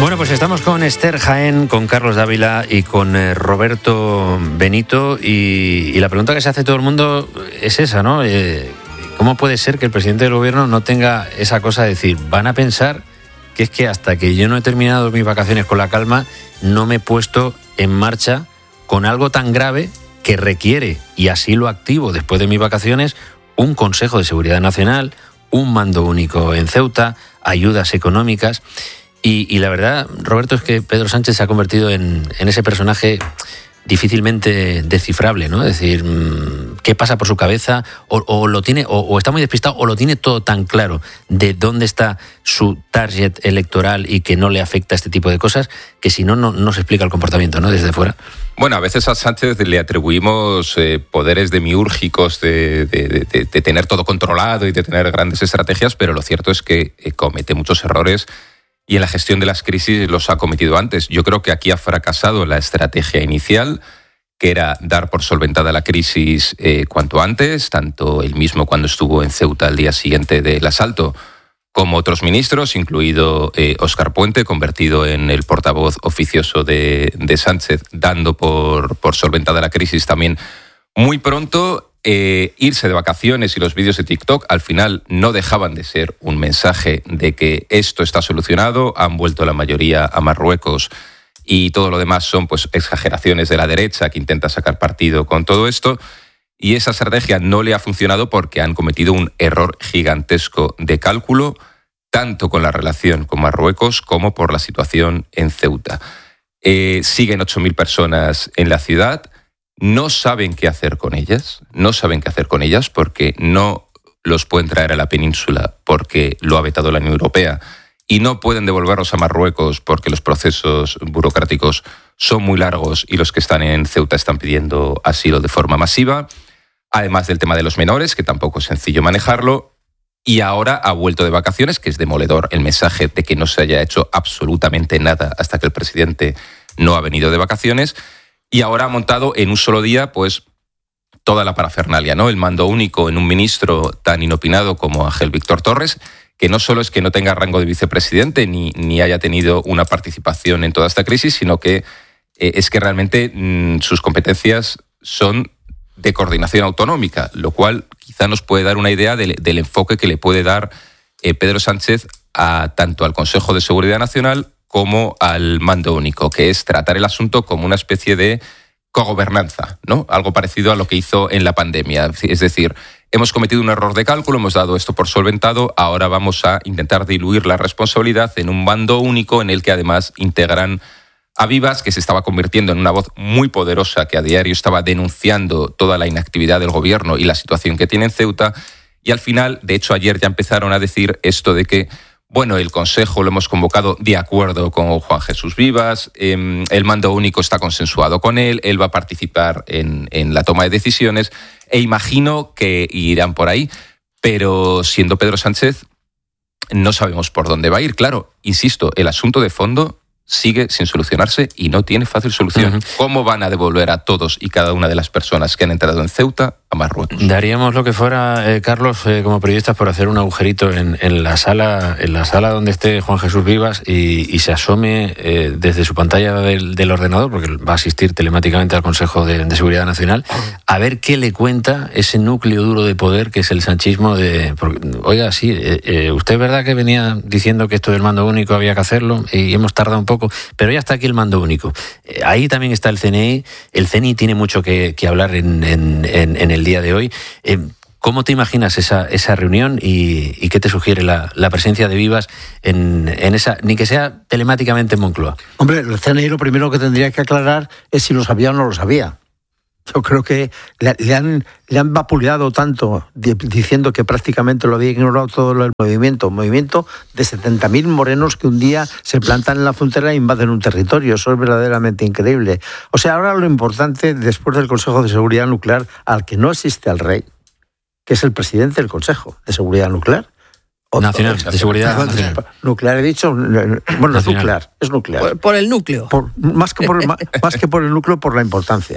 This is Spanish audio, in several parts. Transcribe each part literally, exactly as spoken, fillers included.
Bueno, pues estamos con Esther Jaén, con Carlos Dávila y con eh, Roberto Benito, y, y la pregunta que se hace todo el mundo es esa, ¿no? Eh, ¿Cómo puede ser que el presidente del gobierno no tenga esa cosa de decir, van a pensar que es que hasta que yo no he terminado mis vacaciones con la calma, no me he puesto en marcha con algo tan grave que requiere, y así lo activo después de mis vacaciones, un Consejo de Seguridad Nacional, un mando único en Ceuta, ayudas económicas? Y, y la verdad, Roberto, es que Pedro Sánchez se ha convertido en, en ese personaje difícilmente descifrable, ¿no? Es decir, ¿qué pasa por su cabeza? O, o lo tiene, o, o está muy despistado, o lo tiene todo tan claro de dónde está su target electoral y que no le afecta este tipo de cosas, que si no, no, no se explica el comportamiento, ¿no? Desde fuera. Bueno, a veces a Sánchez le atribuimos eh, poderes demiúrgicos de, de, de, de tener todo controlado y de tener grandes estrategias, pero lo cierto es que eh, comete muchos errores. Y en la gestión de las crisis los ha cometido antes. Yo creo que aquí ha fracasado la estrategia inicial, que era dar por solventada la crisis eh, cuanto antes, tanto él mismo cuando estuvo en Ceuta al día siguiente del asalto, como otros ministros, incluido eh, Óscar Puente, convertido en el portavoz oficioso de, de Sánchez, dando por, por solventada la crisis también muy pronto. Eh, irse de vacaciones y los vídeos de TikTok al final no dejaban de ser un mensaje de que esto está solucionado, han vuelto la mayoría a Marruecos y todo lo demás son pues exageraciones de la derecha que intenta sacar partido con todo esto, y esa estrategia no le ha funcionado porque han cometido un error gigantesco de cálculo, tanto con la relación con Marruecos como por la situación en Ceuta. Eh, siguen ocho mil personas en la ciudad. No saben qué hacer con ellas, no saben qué hacer con ellas porque no los pueden traer a la península porque lo ha vetado la Unión Europea, y no pueden devolverlos a Marruecos porque los procesos burocráticos son muy largos y los que están en Ceuta están pidiendo asilo de forma masiva, además del tema de los menores, que tampoco es sencillo manejarlo, y ahora ha vuelto de vacaciones, que es demoledor el mensaje de que no se haya hecho absolutamente nada hasta que el presidente no ha venido de vacaciones. Y ahora ha montado en un solo día pues toda la parafernalia, ¿no? El mando único en un ministro tan inopinado como Ángel Víctor Torres, que no solo es que no tenga rango de vicepresidente ni, ni haya tenido una participación en toda esta crisis, sino que eh, es que realmente mmm, sus competencias son de coordinación autonómica, lo cual quizá nos puede dar una idea del, del enfoque que le puede dar eh, Pedro Sánchez a tanto al Consejo de Seguridad Nacional como al mando único, que es tratar el asunto como una especie de cogobernanza, ¿no? Algo parecido a lo que hizo en la pandemia. Es decir, hemos cometido un error de cálculo, hemos dado esto por solventado, ahora vamos a intentar diluir la responsabilidad en un mando único en el que además integran a Vivas, que se estaba convirtiendo en una voz muy poderosa que a diario estaba denunciando toda la inactividad del gobierno y la situación que tiene en Ceuta. Y al final, de hecho, ayer ya empezaron a decir esto de que bueno, el Consejo lo hemos convocado de acuerdo con Juan Jesús Vivas, eh, el mando único está consensuado con él, él va a participar en, en la toma de decisiones, e imagino que irán por ahí, pero siendo Pedro Sánchez no sabemos por dónde va a ir. Claro, insisto, el asunto de fondo sigue sin solucionarse y no tiene fácil solución. Uh-huh. ¿Cómo van a devolver a todos y cada una de las personas que han entrado en Ceuta a Marruecos? Daríamos lo que fuera, eh, Carlos, eh, como periodistas, por hacer un agujerito en, en la sala en la sala donde esté Juan Jesús Vivas y, y se asome eh, desde su pantalla del, del ordenador, porque va a asistir telemáticamente al Consejo de, de Seguridad Nacional, a ver qué le cuenta ese núcleo duro de poder que es el sanchismo. De, porque, oiga, sí, eh, eh, usted es verdad que venía diciendo que esto del mando único había que hacerlo y hemos tardado un poco, pero ya está aquí el mando único. Eh, ahí también está el C N I. El C N I tiene mucho que, que hablar en, en, en, en el día de hoy. Eh, ¿Cómo te imaginas esa, esa reunión y, y qué te sugiere la, la presencia de Vivas en, en esa, ni que sea telemáticamente en Moncloa? Hombre, el C N I lo primero que tendría que aclarar es si lo sabía o no lo sabía. Yo creo que le, le, han, le han vapuleado tanto diciendo que prácticamente lo había ignorado todo el movimiento. Movimiento de setenta mil morenos que un día se plantan en la frontera e invaden un territorio. Eso es verdaderamente increíble. O sea, ahora lo importante, después del Consejo de Seguridad Nuclear, al que no asiste al rey, que es el presidente del Consejo de Seguridad Nuclear. Nacional, de Seguridad Nacional. Nuclear he dicho, bueno, nacional. es nuclear, es nuclear. Por, por el núcleo. Por, más, que por el, más que por el núcleo, por la importancia.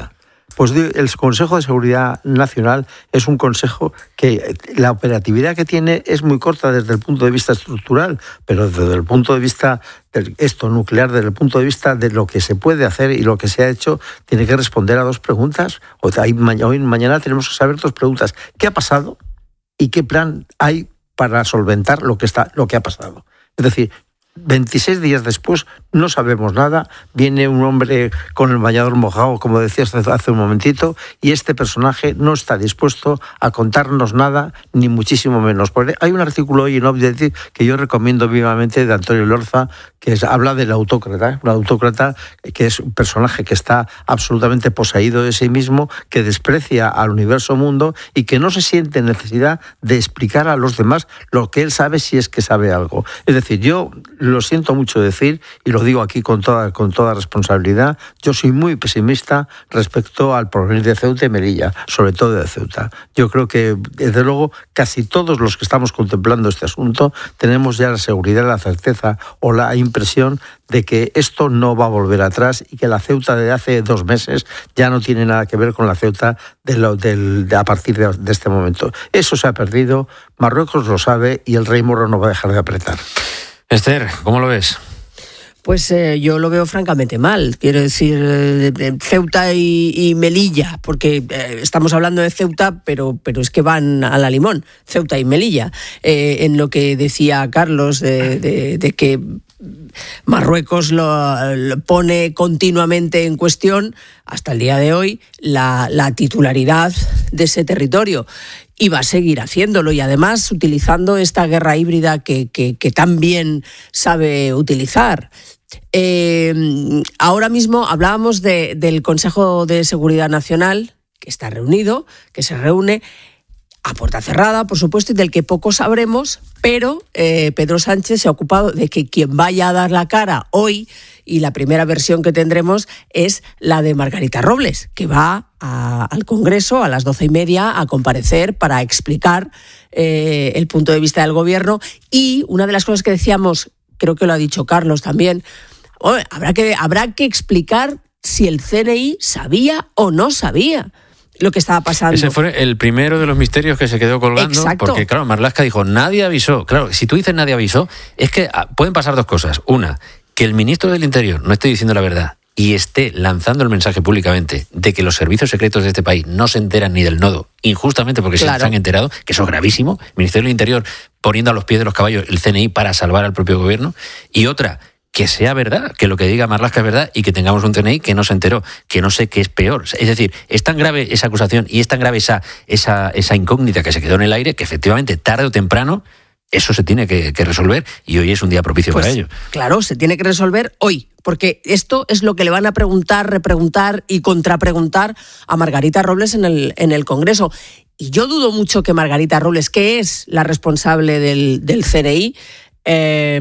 Pues el Consejo de Seguridad Nacional es un consejo que la operatividad que tiene es muy corta desde el punto de vista estructural, pero desde el punto de vista de esto nuclear, desde el punto de vista de lo que se puede hacer y lo que se ha hecho, tiene que responder a dos preguntas. O sea, hoy mañana tenemos que saber dos preguntas. ¿Qué ha pasado? ¿Y qué plan hay para solventar lo que está, lo que ha pasado? Es decir, veintiséis días después no sabemos nada, viene un hombre con el bañador mojado, como decías hace un momentito, y este personaje no está dispuesto a contarnos nada, ni muchísimo menos. Porque hay un artículo hoy en Objective que yo recomiendo vivamente de Antonio Lorza, que es, habla del autócrata, un autócrata que es un personaje que está absolutamente poseído de sí mismo, que desprecia al universo mundo y que no se siente necesidad de explicar a los demás lo que él sabe, si es que sabe algo. Es decir, yo lo siento mucho decir, y lo digo aquí con toda, con toda responsabilidad, yo soy muy pesimista respecto al porvenir de Ceuta y Melilla, sobre todo de Ceuta. Yo creo que, desde luego, casi todos los que estamos contemplando este asunto tenemos ya la seguridad, la certeza o la impresión de que esto no va a volver atrás y que la Ceuta de hace dos meses ya no tiene nada que ver con la Ceuta de, lo, de, de a partir de, de este momento. Eso se ha perdido, Marruecos lo sabe y el rey Moro no va a dejar de apretar. Esther, ¿cómo lo ves? Pues eh, yo lo veo francamente mal. Quiero decir, eh, Ceuta y, y Melilla, porque eh, estamos hablando de Ceuta, pero, pero es que van a la limón, Ceuta y Melilla. Eh, en lo que decía Carlos, de, de, de que Marruecos lo, lo pone continuamente en cuestión, hasta el día de hoy, la, la titularidad de ese territorio. Y va a seguir haciéndolo, y además utilizando esta guerra híbrida que, que, que tan bien sabe utilizar. Eh, ahora mismo hablábamos de, del Consejo de Seguridad Nacional, que está reunido, que se reúne a puerta cerrada, por supuesto, y del que poco sabremos, pero eh, Pedro Sánchez se ha ocupado de que quien vaya a dar la cara hoy, y la primera versión que tendremos es la de Margarita Robles, que va a, al Congreso a las doce y media a comparecer para explicar eh, el punto de vista del Gobierno. Y una de las cosas que decíamos, creo que lo ha dicho Carlos también, oh, habrá que, habrá que explicar si el C N I sabía o no sabía lo que estaba pasando. Ese fue el primero de los misterios que se quedó colgando. Exacto. Porque, claro, Marlaska dijo, nadie avisó. Claro, si tú dices nadie avisó, es que pueden pasar dos cosas. Una, que el ministro del Interior no esté diciendo la verdad y esté lanzando el mensaje públicamente de que los servicios secretos de este país no se enteran ni del nodo, injustamente porque claro. se han enterado, que eso es gravísimo. El Ministerio del Interior poniendo a los pies de los caballos el C N I para salvar al propio gobierno. Y otra, que sea verdad, que lo que diga Marlaska es verdad y que tengamos un C N I que no se enteró, que no sé qué es peor. Es decir, es tan grave esa acusación y es tan grave esa, esa, esa incógnita que se quedó en el aire que efectivamente tarde o temprano eso se tiene que, que resolver, y hoy es un día propicio pues, para ello. Claro, se tiene que resolver hoy, porque esto es lo que le van a preguntar, repreguntar y contrapreguntar a Margarita Robles en el, en el Congreso. Y yo dudo mucho que Margarita Robles, que es la responsable del, del C N I, Eh,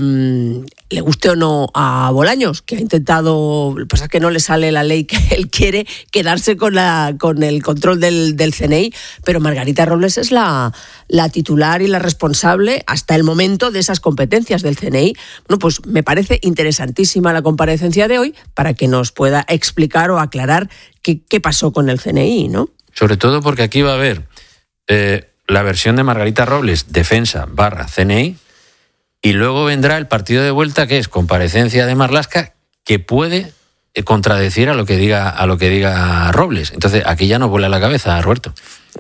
le guste o no a Bolaños, que ha intentado, pues es que no le sale la ley que él quiere, quedarse con la con el control del, del C N I, pero Margarita Robles es la, la titular y la responsable hasta el momento de esas competencias del C N I. Bueno, pues me parece interesantísima la comparecencia de hoy para que nos pueda explicar o aclarar qué, qué pasó con el C N I, ¿no? Sobre todo porque aquí va a haber eh, la versión de Margarita Robles, defensa barra C N I, y luego vendrá el partido de vuelta, que es comparecencia de Marlaska, que puede contradecir a lo que diga a lo que diga Robles. Entonces, aquí ya nos vuela la cabeza, Roberto.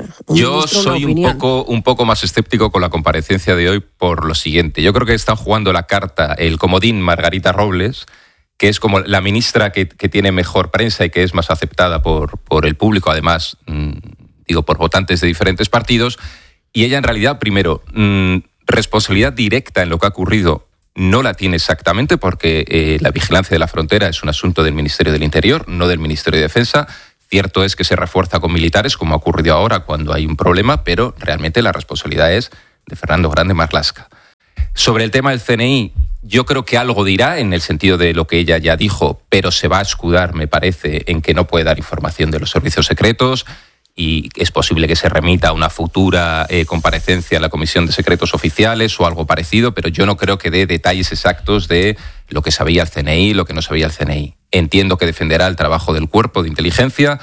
Yo soy un poco, un poco más escéptico con la comparecencia de hoy por lo siguiente. Yo creo que están jugando la carta, el comodín Margarita Robles, que es como la ministra que, que tiene mejor prensa y que es más aceptada por, por el público, además, mmm, digo, por votantes de diferentes partidos. Y ella, en realidad, primero, mmm, responsabilidad directa en lo que ha ocurrido no la tiene exactamente, porque eh, la vigilancia de la frontera es un asunto del Ministerio del Interior, no del Ministerio de Defensa. Cierto es que se refuerza con militares, como ha ocurrido ahora cuando hay un problema, pero realmente la responsabilidad es de Fernando Grande Marlaska. Sobre el tema del C N I, yo creo que algo dirá en el sentido de lo que ella ya dijo, pero se va a escudar, me parece, en que no puede dar información de los servicios secretos, y es posible que se remita a una futura eh, comparecencia a la Comisión de Secretos Oficiales o algo parecido, pero yo no creo que dé detalles exactos de lo que sabía el C N I, lo que no sabía el C N I. Entiendo que defenderá el trabajo del cuerpo de inteligencia,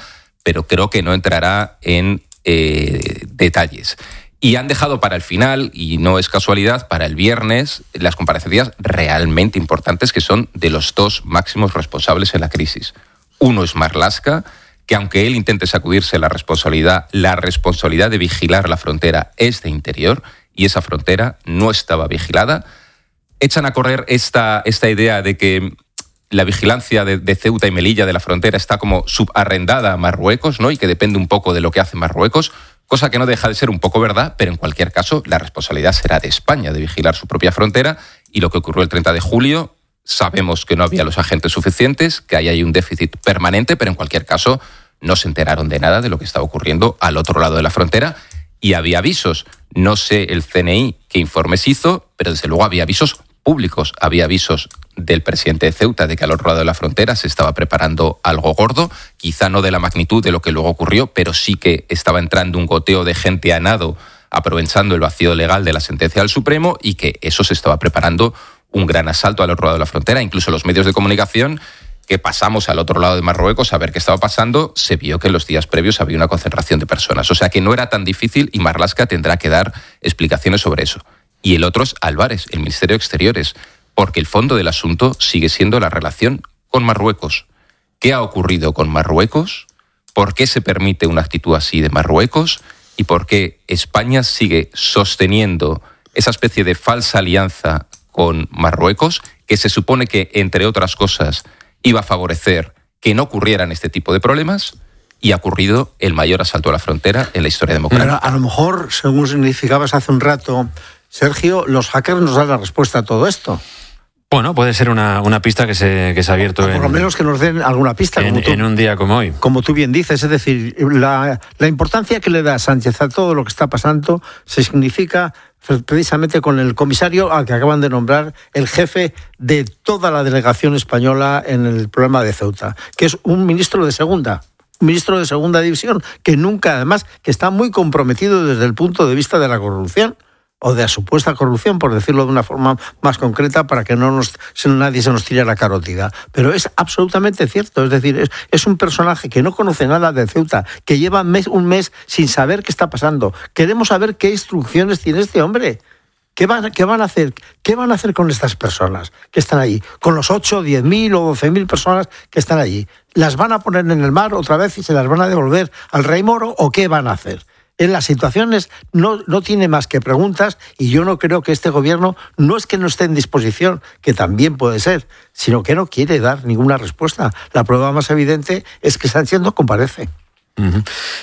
pero creo que no entrará en eh, detalles. Y han dejado para el final, y no es casualidad, para el viernes, las comparecencias realmente importantes que son de los dos máximos responsables en la crisis. Uno es Marlaska, que aunque él intente sacudirse la responsabilidad, la responsabilidad de vigilar la frontera es de Interior, y esa frontera no estaba vigilada. Echan a correr esta, esta idea de que la vigilancia de, de Ceuta y Melilla de la frontera está como subarrendada a Marruecos, ¿no? Y que depende un poco de lo que hace Marruecos, cosa que no deja de ser un poco verdad, pero en cualquier caso la responsabilidad será de España, de vigilar su propia frontera, y lo que ocurrió el treinta de julio, sabemos que no había los agentes suficientes, que ahí hay un déficit permanente, pero en cualquier caso no se enteraron de nada de lo que estaba ocurriendo al otro lado de la frontera, y había avisos. No sé el C N I qué informes hizo, pero desde luego había avisos públicos, había avisos del presidente de Ceuta de que al otro lado de la frontera se estaba preparando algo gordo, quizá no de la magnitud de lo que luego ocurrió, pero sí que estaba entrando un goteo de gente a nado aprovechando el vacío legal de la sentencia del Supremo, y que eso se estaba preparando un gran asalto al otro lado de la frontera. Incluso los medios de comunicación que pasamos al otro lado de Marruecos a ver qué estaba pasando, se vio que en los días previos había una concentración de personas. O sea que no era tan difícil, y Marlaska tendrá que dar explicaciones sobre eso. Y el otro es Álvarez, el Ministerio de Exteriores, porque el fondo del asunto sigue siendo la relación con Marruecos. ¿Qué ha ocurrido con Marruecos? ¿Por qué se permite una actitud así de Marruecos? ¿Y por qué España sigue sosteniendo esa especie de falsa alianza con Marruecos, que se supone que, entre otras cosas, iba a favorecer que no ocurrieran este tipo de problemas? Y ha ocurrido el mayor asalto a la frontera en la historia democrática. Pero a lo mejor, según significabas hace un rato, Sergio, los hackers nos dan la respuesta a todo esto. Bueno, puede ser una, una pista que se, que se ha abierto. O por en, lo menos que nos den alguna pista. En, como tú, en un día como hoy. Como tú bien dices, es decir, la, la importancia que le da Sánchez a todo lo que está pasando se significa precisamente con el comisario al que acaban de nombrar, el jefe de toda la delegación española en el problema de Ceuta, que es un ministro de segunda. Un ministro de segunda división, que nunca, además, que está muy comprometido desde el punto de vista de la corrupción, o de la supuesta corrupción, por decirlo de una forma más concreta, para que no nos, nadie se nos tire la carótida. Pero es absolutamente cierto, es decir, es, es un personaje que no conoce nada de Ceuta, que lleva mes, un mes sin saber qué está pasando. Queremos saber qué instrucciones tiene este hombre. ¿Qué van, qué van a hacer? ¿Qué van a hacer con estas personas que están allí? Con los ocho, diez mil o doce mil personas que están allí. ¿Las van a poner en el mar otra vez y se las van a devolver al rey Moro, o qué van a hacer? En las situaciones no, no tiene más que preguntas, y yo no creo que este gobierno, no es que no esté en disposición, que también puede ser, sino que no quiere dar ninguna respuesta. La prueba más evidente es que Sánchez no comparece. Uh-huh.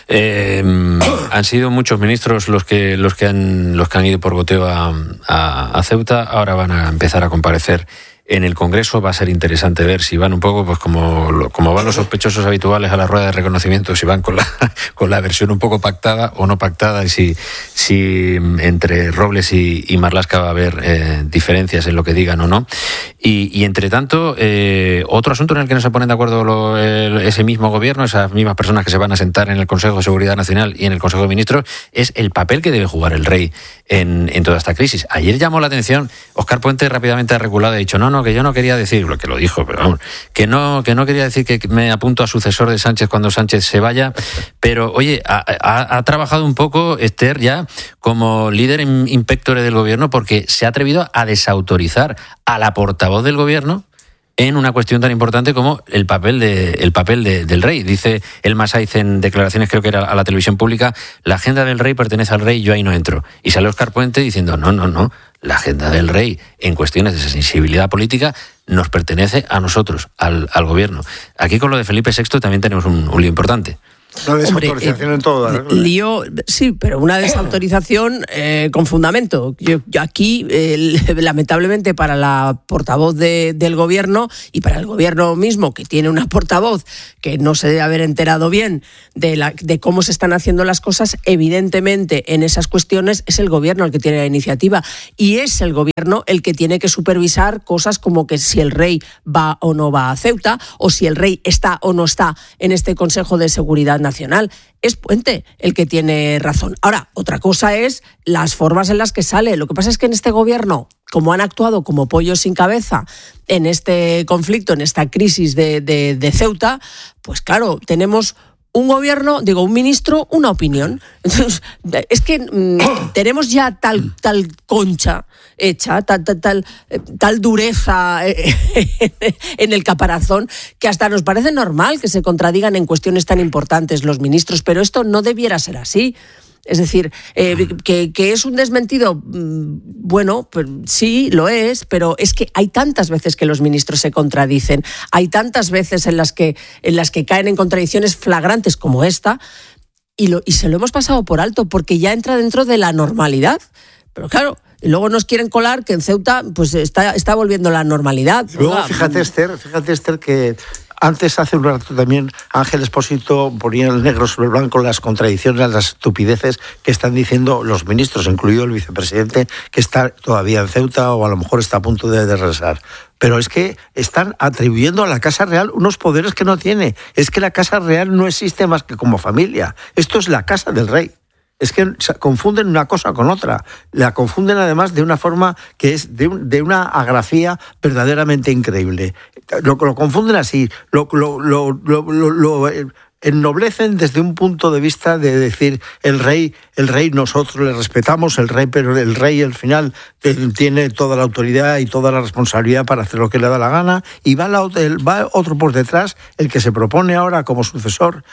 Eh, han sido muchos ministros los que los que han los que han ido por goteo a, a, a Ceuta. Ahora van a empezar a comparecer en el Congreso. Va a ser interesante ver si van un poco, pues como, como van los sospechosos habituales a la rueda de reconocimiento, si van con la con la versión un poco pactada o no pactada, y si, si entre Robles y, y Marlaska va a haber eh, diferencias en lo que digan o no. Y, y entre tanto, eh, otro asunto en el que no se ponen de acuerdo lo, el, ese mismo gobierno, esas mismas personas que se van a sentar en el Consejo de Seguridad Nacional y en el Consejo de Ministros, es el papel que debe jugar el rey en, en toda esta crisis. Ayer llamó la atención, Óscar Puente rápidamente ha reculado y ha dicho, no, no, que yo no quería decir, lo que lo dijo, pero vamos, que no, que no quería decir que me apunto a sucesor de Sánchez cuando Sánchez se vaya, pero oye, ha, ha, ha trabajado un poco Esther ya como líder in, inspectore del gobierno, porque se ha atrevido a desautorizar a la portavoz del gobierno en una cuestión tan importante como el papel de el papel de, del rey. Dice el Masaiz en declaraciones, creo que era a la televisión pública, la agenda del rey pertenece al rey, yo ahí no entro. Y sale Óscar Puente diciendo, no, no, no, la agenda del rey en cuestiones de sensibilidad política nos pertenece a nosotros, al, al gobierno. Aquí con lo de Felipe sexto también tenemos un, un lío importante. Una desautorización Hombre, eh, en todo. ¿no? Lío, sí, pero una desautorización eh, con fundamento. Yo, yo aquí, eh, lamentablemente, para la portavoz de, del gobierno y para el gobierno mismo, que tiene una portavoz que no se debe haber enterado bien de, la, de cómo se están haciendo las cosas, evidentemente en esas cuestiones es el gobierno el que tiene la iniciativa, y es el gobierno el que tiene que supervisar cosas como que si el rey va o no va a Ceuta, o si el rey está o no está en este Consejo de Seguridad Nacional. Es Puente el que tiene razón. Ahora, otra cosa es las formas en las que sale. Lo que pasa es que en este gobierno, como han actuado como pollos sin cabeza en este conflicto, en esta crisis de, de, de Ceuta, pues claro, tenemos un gobierno, digo, un ministro, una opinión. Entonces, es que mmm, tenemos ya tal, tal concha hecha, tal, tal, tal, tal dureza en el caparazón, que hasta nos parece normal que se contradigan en cuestiones tan importantes los ministros, pero esto no debiera ser así. Es decir, eh, que, que es un desmentido, bueno, pues sí, lo es, pero es que hay tantas veces que los ministros se contradicen, hay tantas veces en las que, en las que caen en contradicciones flagrantes como esta, y, lo, y se lo hemos pasado por alto porque ya entra dentro de la normalidad. Pero claro, y luego nos quieren colar que en Ceuta pues está, está volviendo la normalidad. Luego, fíjate, Esther, fíjate, Esther, que antes, hace un rato también, Ángel Expósito ponía el negro sobre el blanco las contradicciones, las estupideces que están diciendo los ministros, incluido el vicepresidente, que está todavía en Ceuta o a lo mejor está a punto de, de regresar. Pero es que están atribuyendo a la Casa Real unos poderes que no tiene. Es que la Casa Real no existe más que como familia. Esto es la Casa del Rey. Es que confunden una cosa con otra. La confunden además de una forma que es de, un, de una agrafía verdaderamente increíble. Lo, lo confunden así, lo, lo, lo, lo, lo, lo ennoblecen desde un punto de vista de decir el rey, el rey nosotros le respetamos, el rey, pero el rey al final tiene toda la autoridad y toda la responsabilidad para hacer lo que le da la gana, y va, la, el, va otro por detrás, el que se propone ahora como sucesor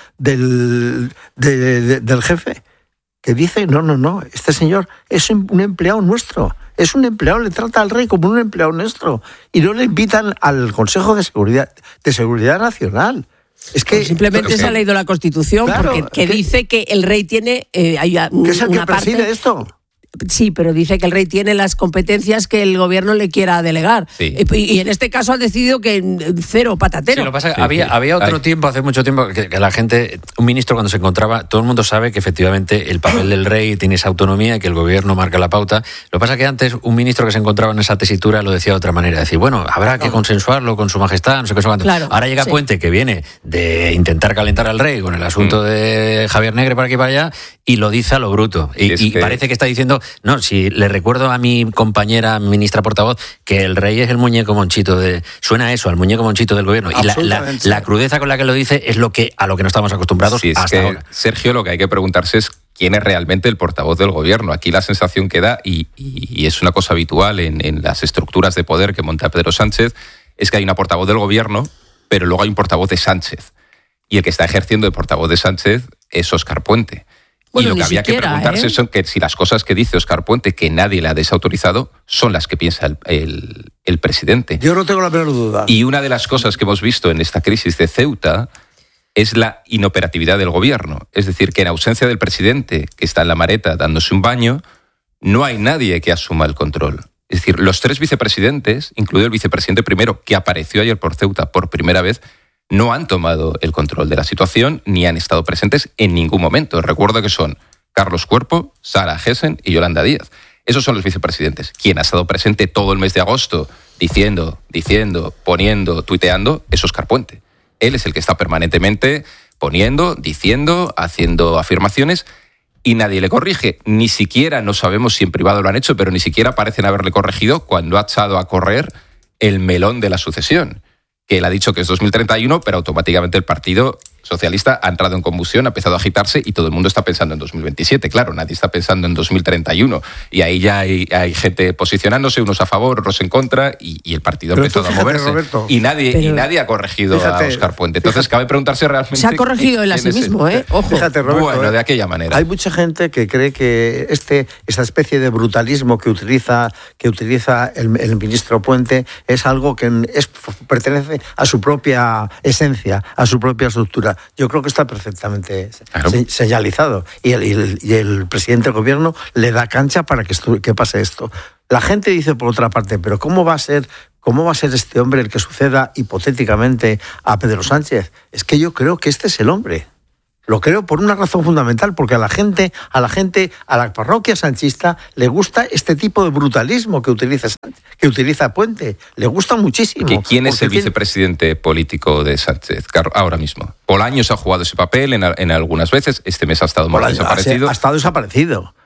del, de, de, del jefe, que dice, no, no, no, este señor es un empleado nuestro, es un empleado, le trata al rey como un empleado nuestro, y no le invitan al Consejo de Seguridad, de Seguridad Nacional. Es que, pues simplemente se ha leído la Constitución, claro, porque que, que dice que el rey tiene eh, hay un, ¿qué es el una que preside parte, esto? Sí, pero dice que el rey tiene las competencias que el gobierno le quiera delegar. Sí. Y, y en este caso ha decidido que cero patatero. Sí, lo que pasa es que sí, había, sí. había otro Ay. tiempo, hace mucho tiempo, que, que la gente, un ministro cuando se encontraba, todo el mundo sabe que efectivamente el papel del rey tiene esa autonomía y que el gobierno marca la pauta. Lo que pasa es que antes un ministro que se encontraba en esa tesitura lo decía de otra manera. Decir, bueno, habrá que consensuarlo con su majestad, no sé qué, no sé claro, Ahora llega sí. Puente, que viene de intentar calentar al rey con el asunto mm. de Javier Negre para aquí y para allá, y lo dice a lo bruto. Y, y que... parece que está diciendo, no, si le recuerdo a mi compañera ministra portavoz que el rey es el muñeco monchito de... Suena eso, al muñeco monchito del gobierno. Y la, la, la crudeza con la que lo dice es lo que a lo que no estamos acostumbrados sí, es hasta que, ahora. Sergio, lo que hay que preguntarse es quién es realmente el portavoz del gobierno. Aquí la sensación que da, y, y, y es una cosa habitual en, en las estructuras de poder que monta Pedro Sánchez, es que hay una portavoz del gobierno, pero luego hay un portavoz de Sánchez. Y el que está ejerciendo de portavoz de Sánchez es Óscar Puente. Bueno, y lo que había siquiera, que preguntarse ¿eh? son que si las cosas que dice Óscar Puente, que nadie le ha desautorizado, son las que piensa el, el, el presidente. Yo no tengo la menor duda. Y una de las cosas que hemos visto en esta crisis de Ceuta es la inoperatividad del gobierno. Es decir, que en ausencia del presidente, que está en la mareta dándose un baño, no hay nadie que asuma el control. Es decir, los tres vicepresidentes, incluido el vicepresidente primero, que apareció ayer por Ceuta por primera vez, no han tomado el control de la situación ni han estado presentes en ningún momento. Recuerdo que son Carlos Cuerpo, Sara Gessen y Yolanda Díaz. Esos son los vicepresidentes. Quien ha estado presente todo el mes de agosto diciendo, diciendo, poniendo, tuiteando, es Óscar Puente. Él es el que está permanentemente poniendo, diciendo, haciendo afirmaciones y nadie le corrige. Ni siquiera, no sabemos si en privado lo han hecho, pero ni siquiera parecen haberle corregido cuando ha echado a correr el melón de la sucesión, que él ha dicho que es dos mil treinta y uno, pero automáticamente el Partido Socialista ha entrado en convulsión, ha empezado a agitarse y todo el mundo está pensando en dos mil veintisiete. Claro, nadie está pensando en dos mil treinta y uno. Y ahí ya hay, hay gente posicionándose, unos a favor, otros en contra, y, y el partido ha empezado a moverse. Roberto, y, nadie, pero, y nadie ha corregido fíjate, a Óscar Puente. Entonces fíjate, cabe preguntarse realmente... Se ha corregido él a sí mismo, ¿eh? Ojo. Fíjate, Roberto, bueno, de aquella manera. Hay mucha gente que cree que este, esta especie de brutalismo que utiliza, que utiliza el, el ministro Puente es algo que es, pertenece a su propia esencia, a su propia estructura. Yo creo que está perfectamente claro. se, señalizado. Y el, y, el, y el presidente del gobierno le da cancha para que, estu- que pase esto. La gente dice por otra parte, pero ¿cómo va a ser, cómo va a ser este hombre el que suceda hipotéticamente a Pedro Sánchez? Es que yo creo que este es el hombre. Lo creo por una razón fundamental, porque a la gente, a la gente, a la parroquia sanchista le gusta este tipo de brutalismo que utiliza que utiliza Puente. Le gusta muchísimo. ¿Quién es el vicepresidente tiene... político de Sánchez ahora mismo? Bolaños ha jugado ese papel en, en algunas veces. Este mes ha estado más desaparecido. Ha, ha estado desaparecido.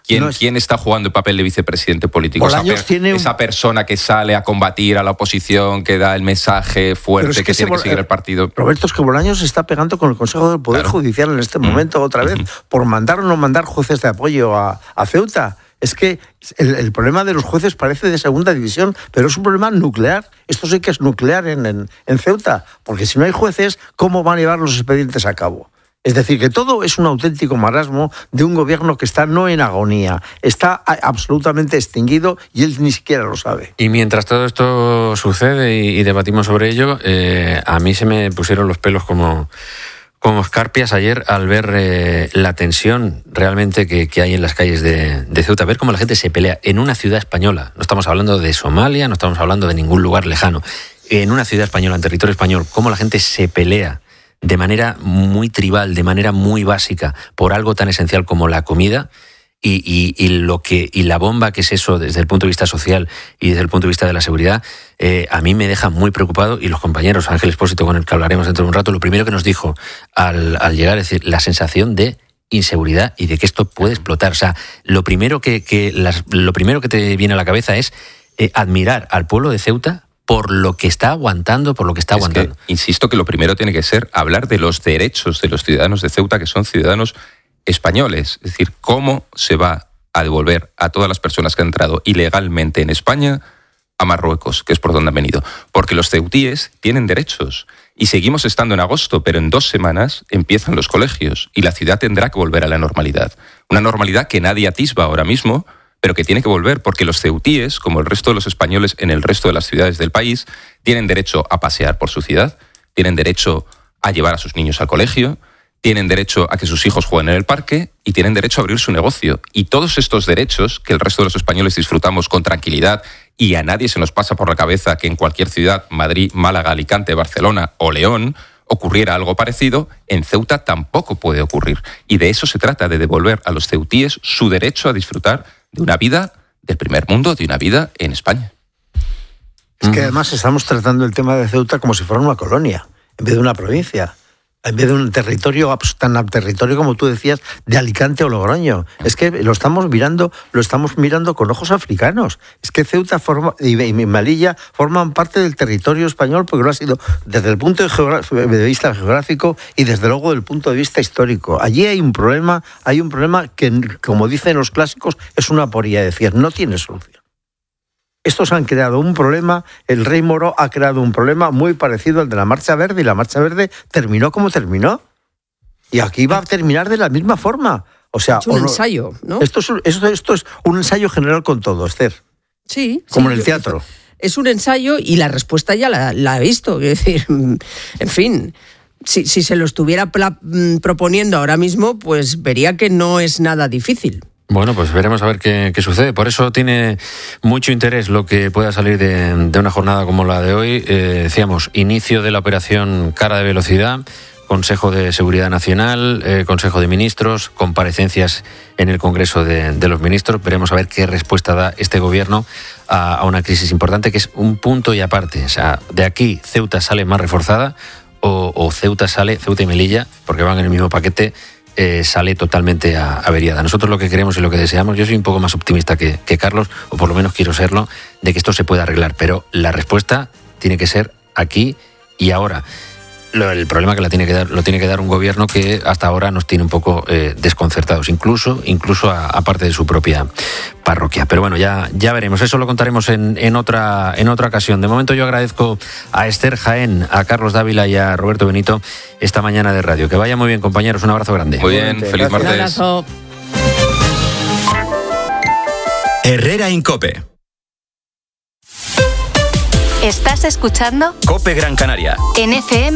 ¿Quién, no es... ¿Quién está jugando el papel de vicepresidente político? Esa, per, tiene un... esa persona que sale a combatir a la oposición, que da el mensaje fuerte es que, que tiene Bol... que seguir el partido. Roberto, es que Bolaños se está pegando con el Consejo del Poder claro. Judicial en este momento mm. otra vez mm. por mandar o no mandar jueces de apoyo a, a Ceuta. Es que el, el problema de los jueces parece de segunda división, pero es un problema nuclear. Esto sí que es nuclear en, en, en Ceuta, porque si no hay jueces, ¿cómo van a llevar los expedientes a cabo? Es decir, que todo es un auténtico marasmo de un gobierno que está no en agonía, está absolutamente extinguido y él ni siquiera lo sabe. Y mientras todo esto sucede y, y debatimos sobre ello, eh, a mí se me pusieron los pelos como... como escarpias ayer al ver eh, la tensión realmente que, que hay en las calles de, de Ceuta, ver cómo la gente se pelea en una ciudad española. No estamos hablando de Somalia, no estamos hablando de ningún lugar lejano. En una ciudad española, en territorio español, cómo la gente se pelea de manera muy tribal, de manera muy básica, por algo tan esencial como la comida. Y, y, y lo que y la bomba que es eso desde el punto de vista social y desde el punto de vista de la seguridad, eh, a mí me deja muy preocupado. Y los compañeros, Ángel Expósito, con el que hablaremos dentro de un rato, lo primero que nos dijo al, al llegar es decir, la sensación de inseguridad y de que esto puede explotar. O sea, lo primero que, que las, lo primero que te viene a la cabeza es eh, admirar al pueblo de Ceuta por lo que está aguantando, por lo que está es aguantando. Que, insisto que lo primero tiene que ser hablar de los derechos de los ciudadanos de Ceuta, que son ciudadanos españoles, es decir, cómo se va a devolver a todas las personas que han entrado ilegalmente en España a Marruecos, que es por donde han venido. Porque los ceutíes tienen derechos y seguimos estando en agosto, pero en dos semanas empiezan los colegios y la ciudad tendrá que volver a la normalidad. Una normalidad que nadie atisba ahora mismo, pero que tiene que volver porque los ceutíes, como el resto de los españoles en el resto de las ciudades del país, tienen derecho a pasear por su ciudad, tienen derecho a llevar a sus niños al colegio, tienen derecho a que sus hijos jueguen en el parque y tienen derecho a abrir su negocio. Y todos estos derechos que el resto de los españoles disfrutamos con tranquilidad y a nadie se nos pasa por la cabeza que en cualquier ciudad, Madrid, Málaga, Alicante, Barcelona o León, ocurriera algo parecido, en Ceuta tampoco puede ocurrir. Y de eso se trata, de devolver a los ceutíes su derecho a disfrutar de una vida del primer mundo, de una vida en España. Es que además estamos tratando el tema de Ceuta como si fuera una colonia, en vez de una provincia. En vez de un territorio tan territorio como tú decías de Alicante o Logroño. Es que lo estamos mirando, lo estamos mirando con ojos africanos. Es que Ceuta forma, y Melilla forman parte del territorio español porque lo ha sido desde el punto de vista geográfico y desde luego desde el punto de vista histórico. Allí hay un problema, hay un problema que, como dicen los clásicos, es una aporía, es decir, no tiene solución. Estos han creado un problema, el rey Moro ha creado un problema muy parecido al de la Marcha Verde, y la Marcha Verde terminó como terminó. Y aquí va a terminar de la misma forma. O sea, es un o no, ensayo, ¿no? Esto es, esto, esto es un ensayo general con todo, Esther. Sí. Como sí, en el teatro. Yo, es un ensayo y la respuesta ya la, la he visto. Es decir, en fin, si, si se lo estuviera pla, proponiendo ahora mismo, pues vería que no es nada difícil. Bueno, pues veremos a ver qué, qué sucede. Por eso tiene mucho interés lo que pueda salir de, de una jornada como la de hoy. Eh, decíamos, inicio de la operación Cara de Velocidad, Consejo de Seguridad Nacional, eh, Consejo de Ministros, comparecencias en el Congreso de, de los Ministros. Veremos a ver qué respuesta da este gobierno a, a una crisis importante que es un punto y aparte. O sea, de aquí Ceuta sale más reforzada o, o Ceuta sale, Ceuta y Melilla, porque van en el mismo paquete, Eh, sale totalmente averiada. Nosotros lo que queremos y lo que deseamos, yo soy un poco más optimista que, que Carlos, o por lo menos quiero serlo, de que esto se pueda arreglar, pero la respuesta tiene que ser aquí y ahora. Lo, el problema que la tiene que dar, lo tiene que dar un gobierno que hasta ahora nos tiene un poco eh, desconcertados, incluso, incluso a, a parte de su propia parroquia. Pero bueno, ya, ya veremos. Eso lo contaremos en, en otra, en otra ocasión. De momento yo agradezco a Esther Jaén, a Carlos Dávila y a Roberto Benito esta mañana de radio. Que vaya muy bien, compañeros. Un abrazo grande. Muy bien, feliz martes. Un abrazo. Herrera Incope. ¿Estás escuchando? Cope Gran Canaria. En F M